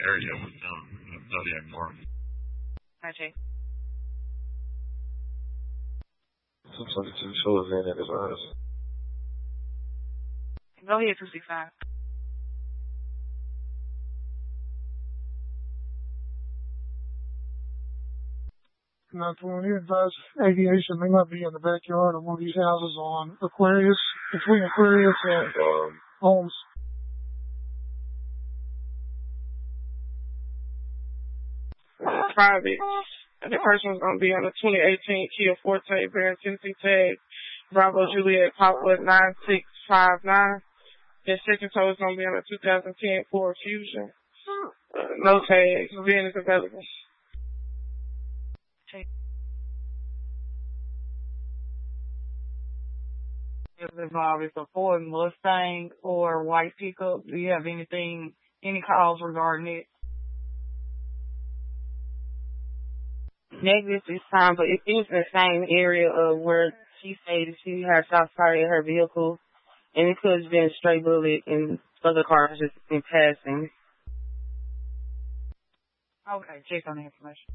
area with Zodiac Park. Gotcha. Some 22 shows in at his eyes. Go ahead, 265. Not when you advise aviation, they might be in the backyard of one of these houses on Aquarius, between Aquarius and Holmes. Private. The person was going to be on the 2018 Kia Forte bearing Tennessee tag Bravo Juliet Papa 9659. The second tow is going to be on the 2010 Ford Fusion. No tags. VIN is available. If it's a Ford Mustang or white pickup, do you have any calls regarding it? Negative this time, but it was in the same area of where she stated she had shot fired at her vehicle, and it could have been a stray bullet, and other cars just been passing. Okay, check on the information.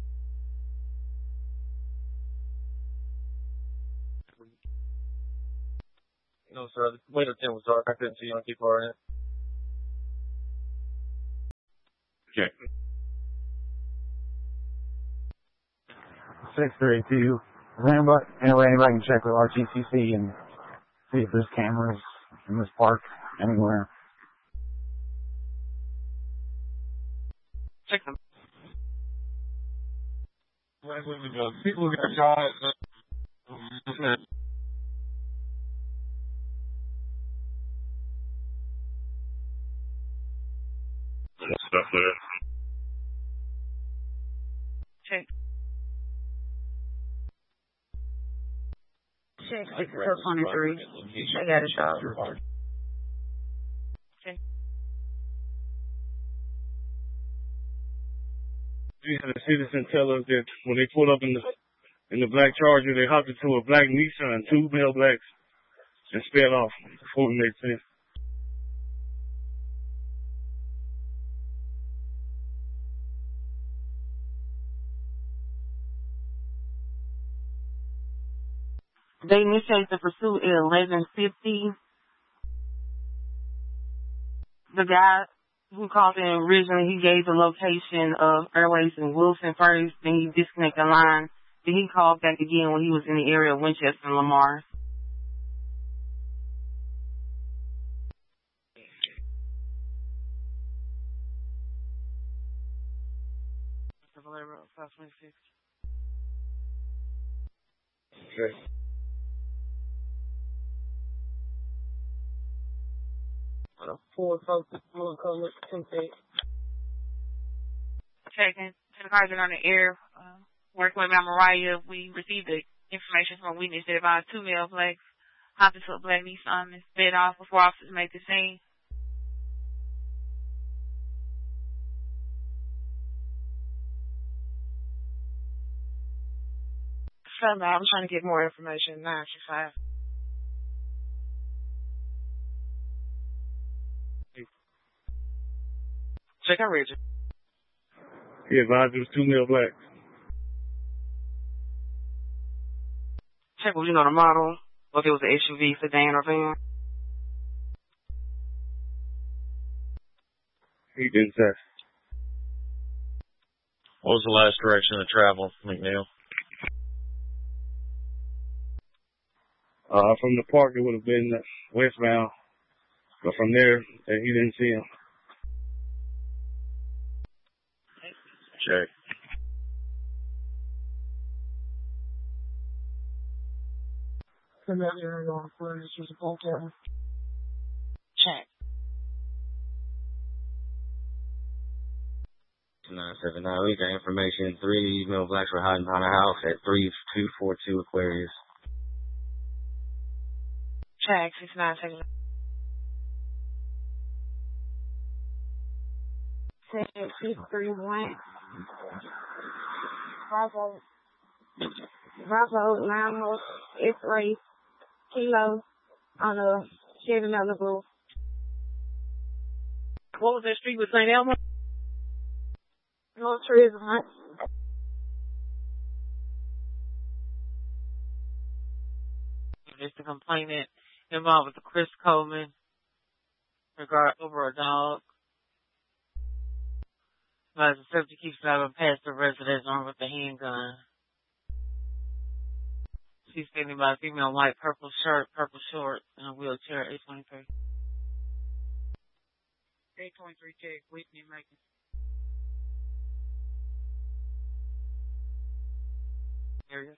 No, sir. The window 10 was dark. I couldn't see you on T4 in. Check. 632. Anybody can check with RTCC and see if there's cameras in this park anywhere. Check them. People got shot. Stuff there. Check. Check 623. I got a shot. Okay. We had a citizen tell us that when they pulled up in the black Charger, they hopped into a black Nissan, 2 male blacks, and sped off before we made sense. They initiated the pursuit at 11:50. The guy who called in originally, he gave the location of Airways and Wilson first, then he disconnected the line. Then he called back again when he was in the area of Winchester and Lamar. Okay. Ford Focus, blue color, tinted. Checking. 10 cars are on the air. Working with Mount Mariah, we received the information from a witness that about 2 male blacks hopped into a black Nissan and sped off before officers made the scene. I'm trying to get more information. 965. Check out Richard. He advised it was 2 male blacks. Check, well, you know the model, or if it was an SUV, sedan, or van. He didn't say. What was the last direction of travel, McNeil? From the park, it would have been westbound, but from there, he didn't see him. Check. In that area on Aquarius, there's a bolt camera. Check. 979. We got information. 3 male blacks were hiding behind a house at 3242 Aquarius. Check. 697. 631. Bravo 9 X-ray Kilo on a Chevy Malibu. What was that street with St. Elmo? No trees on it. Just a complainant involved with the Chris Coleman over a dog. But the subject keeps driving past the residence armed with a handgun. She's standing by a female in white, purple shirt, purple shorts, in a wheelchair, 823. 823 check, Whitney Macon. Area.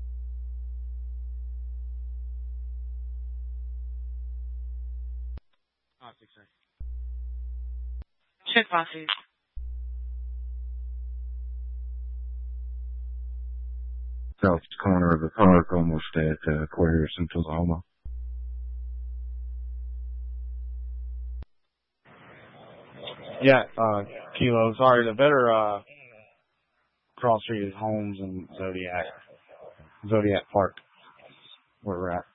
Check boxes. South corner of the park, almost at Aquarius in Tullahoma. Yeah, Kilo, sorry, the better cross street is Holmes and Zodiac Park, where we're at.